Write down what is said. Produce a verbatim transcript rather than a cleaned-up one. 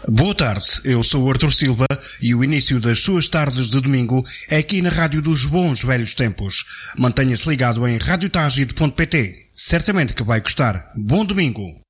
Boa tarde, eu sou o Arthur Silva e o início das suas tardes de domingo é aqui na Rádio dos Bons Velhos Tempos. Mantenha-se ligado em rádio tagide ponto pt. Certamente que vai gostar. Bom domingo!